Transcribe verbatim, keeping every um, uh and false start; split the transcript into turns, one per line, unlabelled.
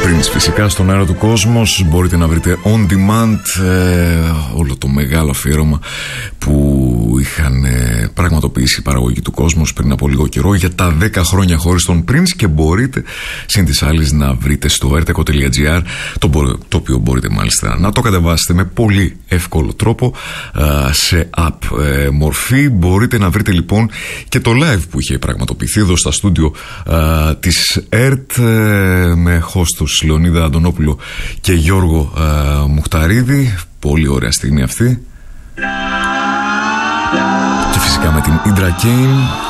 Prince φυσικά στον αέρα του κόσμος. Μπορείτε να βρείτε on demand ε, όλο το μεγάλο αφιέρωμα που είχαν ε, πραγματοποιήσει η παραγωγή του Κόσμος πριν από λίγο καιρό για τα δέκα χρόνια χωρίς τον Prince, και μπορείτε συν της άλλης να βρείτε στο erteco τελεία gr, το, το οποίο μπορείτε μάλιστα να το κατεβάσετε με πολύ εύκολο τρόπο ε, σε app ε, μορφή. Μπορείτε να βρείτε λοιπόν και το live που είχε πραγματοποιηθεί εδώ στα στούντιο ε, της ΕΡΤ ε, με host τους Λεωνίδα Αντωνόπουλο και Γιώργο ε, Μουχταρίδη. Πολύ ωραία στιγμή αυτή. Και φυσικά με την Indra Kane.